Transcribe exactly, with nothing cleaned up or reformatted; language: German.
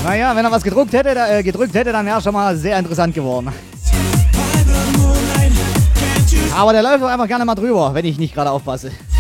Naja, wenn er was gedruckt hätte, äh, gedrückt hätte, dann wäre schon mal sehr interessant geworden. Aber der läuft doch einfach gerne mal drüber, wenn ich nicht gerade aufpasse.